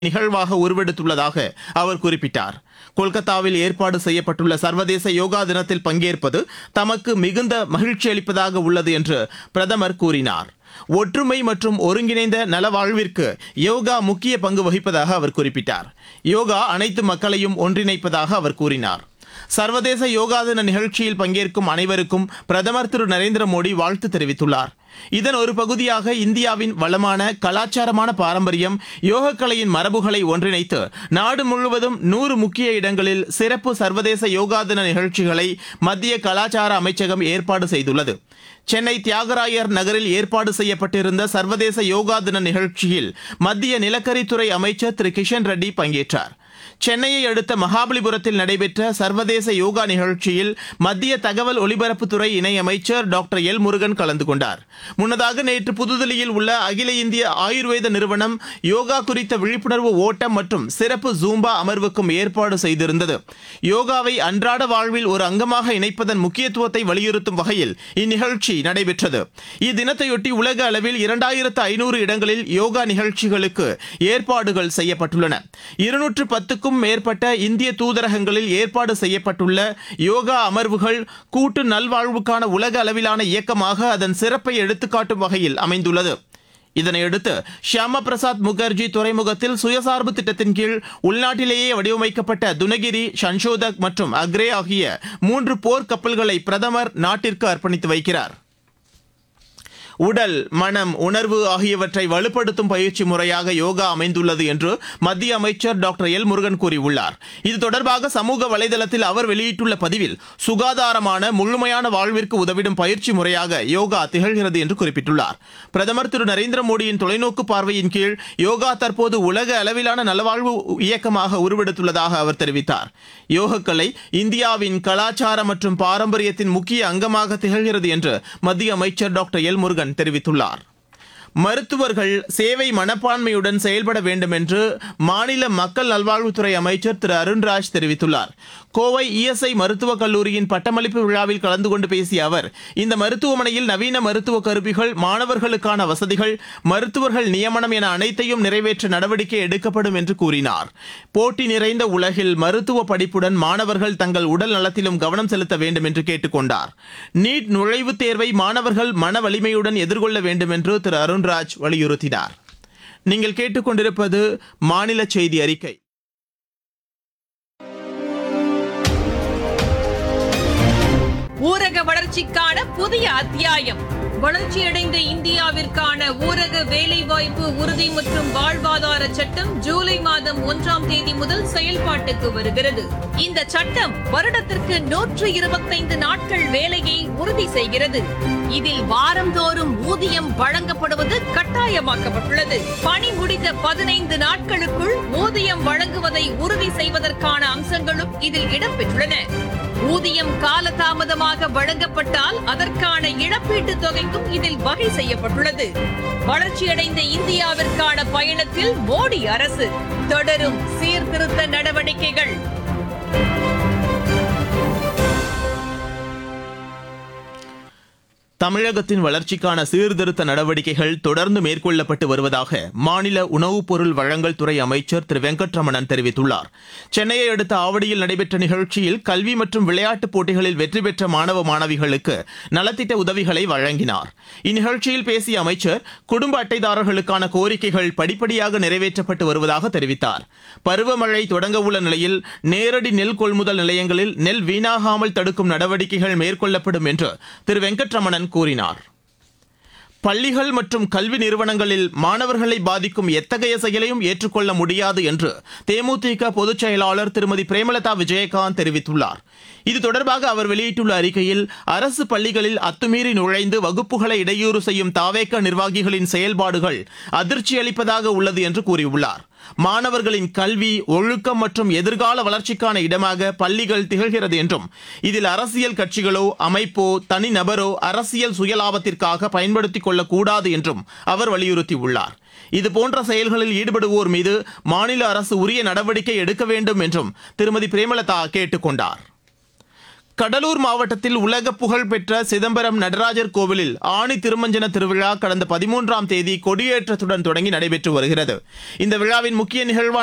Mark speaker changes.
Speaker 1: நிகழ்வாக உருவெடுத்துள்ளதாக அவர் குறிப்பிட்டார். கொல்கத்தாவில் ஏற்பாடு செய்யப்பட்டுள்ள சர்வதேச யோகா தினத்தில் பங்கேற்பது தமக்கு மிகுந்த மகிழ்ச்சி அளிப்பதாக உள்ளது என்று பிரதமர் கூறினார். ஒற்றுமை மற்றும் ஒருங்கிணைந்த நலவாழ்விற்கு யோகா முக்கிய பங்கு வகிப்பதாக அவர் குறிப்பிட்டார். யோகா அனைத்து மக்களையும் ஒன்றிணைப்பதாக அவர் கூறினார். சர்வதேச யோகா தின நிகழ்ச்சியில் பங்கேற்கும் அனைவருக்கும் பிரதமர் திரு நரேந்திர மோடி வாழ்த்து தெரிவித்துள்ளார். இதன் ஒரு பகுதியாக இந்தியாவின் வளமான கலாச்சாரமான பாரம்பரியம், யோகக்கலையின் மரபுகளை ஒன்றிணைத்து நாடு முழுவதும் 100 முக்கிய இடங்களில் சிறப்பு சர்வதேச யோகா தின நிகழ்ச்சிகளை மத்திய கலாச்சார அமைச்சகம் ஏற்பாடு செய்துள்ளது. சென்னை தியாகராயர் நகரில் ஏற்பாடு செய்யப்பட்டிருந்த சர்வதேச யோகா தின நிகழ்ச்சியில் மத்திய நிலக்கரித்துறை அமைச்சர் திரு கிஷன் ரெட்டி பங்கேற்றார். சென்னையை அடுத்த மகாபலிபுரத்தில் நடைபெற்ற சர்வதேச யோகா நிகழ்ச்சியில் மத்திய தகவல் ஒலிபரப்புத்துறை இணையமைச்சர் டாக்டர் எல் முருகன் கலந்து கொண்டார். முன்னதாக நேற்று புதுதில்லியில் உள்ள அகில இந்திய ஆயுர்வேத நிறுவனம் யோகா குறித்த விழிப்புணர்வு ஓட்டம் மற்றும் சிறப்பு ஜூம்பா அமர்வுக்கும் ஏற்பாடு செய்திருந்தது. யோகாவை அன்றாட வாழ்வில் ஒரு அங்கமாக இணைப்பதன் முக்கியத்துவத்தை வலியுறுத்தும் வகையில் இந்நிகழ்ச்சி நடைபெற்றது. இத்தினத்தையொட்டி உலக அளவில் 2500 இடங்களில் யோகா நிகழ்ச்சிகளுக்கு ஏற்பாடுகள் செய்யப்பட்டுள்ளன. 210க்கும் மேற்பட்ட இந்திய தூதரகங்களில் ஏற்பாடு செய்யப்பட்டுள்ள யோகா அமர்வுகள் கூட்டு நல்வாழ்வுக்கான உலக அளவிலான இயக்கமாக அதன் சிறப்பை எடுத்துக்காட்டும் வகையில் அமைந்துள்ளது. இதனையடுத்து ஷியாமா பிரசாத் முகர்ஜி துறைமுகத்தில் சுயசார்பு திட்டத்தின் கீழ் உள்நாட்டிலேயே வடிவமைக்கப்பட்ட துனகிரி, சன்ஷோதக் மற்றும் அக்ரே ஆகிய 3 போர் கப்பல்களை பிரதமர் நாட்டிற்கு அர்ப்பணித்து வைக்கிறார். உடல், மனம், உணர்வு ஆகியவற்றை வலுப்படுத்தும் பயிற்சி முறையாக யோகா அமைந்துள்ளது என்று மத்திய அமைச்சர் டாக்டர் எல் முருகன் கூறியுள்ளார். இது தொடர்பாக சமூக வலைதளத்தில் அவர் வெளியிட்டுள்ள பதிவில், சுகாதாரமான முழுமையான வாழ்விற்கு உதவிடும் பயிற்சி முறையாக யோகா திகழ்கிறது என்று குறிப்பிட்டுள்ளார். பிரதமர் திரு நரேந்திர மோடியின் தொலைநோக்கு பார்வையின் கீழ் யோகா தற்போது உலக அளவிலான நலவாழ்வு இயக்கமாக உருவெடுத்துள்ளதாக அவர் தெரிவித்தார். யோகக்கலை இந்தியாவின் கலாச்சார மற்றும் பாரம்பரியத்தின் முக்கிய அங்கமாக திகழ்கிறது என்று மத்திய அமைச்சர் டாக்டர் எல் முருகன் தெரிவித்துள்ளார். மருத்துவர்கள் சேவை மனப்பான்மையுடன் செயல்பட வேண்டும் என்று மாநில மக்கள் நல்வாழ்வுத்துறை அமைச்சர் திரு அருண்ராஜ் தெரிவித்துள்ளார். கோவை இஎஸ்ஐ மருத்துவக் கல்லூரியின் பட்டமளிப்பு விழாவில் கலந்து கொண்டு பேசிய அவர், இந்த மருத்துவமனையில் நவீன மருத்துவ கருவிகள், மாணவர்களுக்கான வசதிகள், மருத்துவர்கள் நியமனம் என அனைத்தையும் நிறைவேற்ற நடவடிக்கை எடுக்கப்படும் என்று கூறினார். போட்டி நிறைந்த உலகில் மருத்துவ படிப்புடன் மாணவர்கள் தங்கள் உடல் நலத்திலும் கவனம் செலுத்த வேண்டும் என்று கேட்டுக் கொண்டார். நீட் நுழைவுத் தேர்வை மாணவர்கள் மன வலிமையுடன் எதிர்கொள்ள வேண்டும் என்று திரு அருண்ராஜ் வலியுறுத்தினார். நீங்கள் கேட்டுக்கொண்டிருப்பது மாநில செய்தி அறிக்கை.
Speaker 2: ஊரக வளர்ச்சிக்கான புதிய அத்தியாயம். வளர்ச்சியடைந்த இந்தியாவிற்கான ஊரக வேலைவாய்ப்பு உறுதி மற்றும் வாழ்வாதார சட்டம் ஜூலை மாதம் 1ஆம் தேதி முதல் செயல்பாட்டுக்கு வருகிறது. இந்த சட்டம் வருடத்திற்கு 125 நாட்கள் வேலையை உறுதி செய்கிறது. இதில் வாரந்தோறும் ஊதியம் வழங்கப்படுவது கட்டாயமாக்கப்பட்டுள்ளது. பணி முடிந்த 15 நாட்களுக்குள் ஊதியம் வழங்குவதை உறுதி செய்வதற்கான அம்சங்களும் இதில் இடம்பெற்றுள்ளன. ஊதியம் காலதாமதமாக வழங்கப்பட்டால் அதற்கான இழப்பீட்டுத் தொகைக்கும் இதில் வகை செய்யப்பட்டுள்ளது. வளர்ச்சியடைந்த இந்தியாவிற்கான பயணத்தில் மோடி அரசு தொடரும் சீர்திருத்த நடவடிக்கைகள்.
Speaker 1: தமிழகத்தின் வளர்ச்சிக்கான சீர்திருத்த நடவடிக்கைகள் தொடர்ந்து மேற்கொள்ளப்பட்டு வருவதாக மாநில உணவுப் பொருள் வழங்கல் துறை அமைச்சர் திரு வெங்கட்ரமணன் தெரிவித்துள்ளார். சென்னையை அடுத்த ஆவடியில் நடைபெற்ற நிகழ்ச்சியில் கல்வி மற்றும் விளையாட்டுப் போட்டிகளில் வெற்றி பெற்ற மாணவ மாணவிகளுக்கு நலத்திட்ட உதவிகளை வழங்கினார். இந்நிகழ்ச்சியில் பேசிய அமைச்சர், குடும்ப அட்டைதாரர்களுக்கான கோரிக்கைகள் படிப்படியாக நிறைவேற்றப்பட்டு வருவதாக தெரிவித்தார். பருவமழை தொடங்க உள்ள நிலையில் நேரடி நெல் கொள்முதல் நிலையங்களில் நெல் வீணாகாமல் தடுக்கும் நடவடிக்கைகள் மேற்கொள்ளப்படும் என்று திரு வெங்கட்ரமணன் கூறினார். பள்ளிகள் மற்றும் கல்வி நிறுவனங்களில் மாணவர்களை பாதிக்கும் எத்தகைய செயலையும் ஏற்றுக்கொள்ள முடியாது என்று தேமுதிக பொதுச் செயலாளர் திருமதி பிரேமலதா விஜயகாந்த் தெரிவித்துள்ளார். இது தொடர்பாக அவர் வெளியிட்டுள்ள அறிக்கையில், அரசு பள்ளிகளில் அத்துமீறி நுழைந்து வகுப்புகளை இடையூறு செய்யும் தாவேக நிர்வாகிகளின் செயல்பாடுகள் அதிர்ச்சி அளிப்பதாக உள்ளது என்று கூறியுள்ளார். மாணவர்களின் கல்வி, ஒழுக்கம் மற்றும் எதிர்கால வளர்ச்சிக்கான இடமாக பள்ளிகள் திகழ்கிறது என்றும், இதில் அரசியல் கட்சிகளோ அமைப்போ தனிநபரோ அரசியல் சுயலாபத்திற்காக பயன்படுத்திக் கொள்ளக்கூடாது என்றும் அவர் வலியுறுத்தியுள்ளார். இதுபோன்ற செயல்களில் ஈடுபடுவோர் மீது மாநில அரசு உரிய நடவடிக்கை எடுக்க வேண்டும் என்றும் திருமதி பிரேமலதா கேட்டுக் கொண்டார். கடலூர் மாவட்டத்தில் உலக புகழ்பெற்ற சிதம்பரம் நடராஜர் கோவிலில் ஆணி திருமஞ்சன திருவிழா கடந்த 13ஆம் தேதி கொடியேற்றத்துடன் தொடங்கி நடைபெற்று வருகிறது. இந்த விழாவின் முக்கிய நிகழ்வான